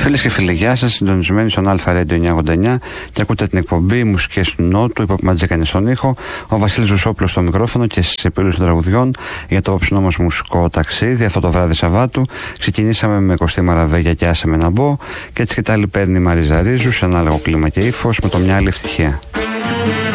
Φίλες και φίλοι, γεια σας. Συντονισμένοι στον Αλφα Radio 989 και ακούτε την εκπομπή Μουσικές του Νότου. Η Παπ-Ματζέκα είναι στον ήχο, ο Βασίλης Ζουσόπουλος στο μικρόφωνο και στις επιλογές των τραγουδιών για το απόψινό μας μουσικό ταξίδι. Αυτό το βράδυ Σαββάτου ξεκινήσαμε με Κωστή Μαραβέγια και Άσε με να μπω, και έτσι και τα άλλη παίρνει η Μαρίζα Ρίζου σε ανάλογο κλίμα και ύφος με το μια άλλη ευτυχία.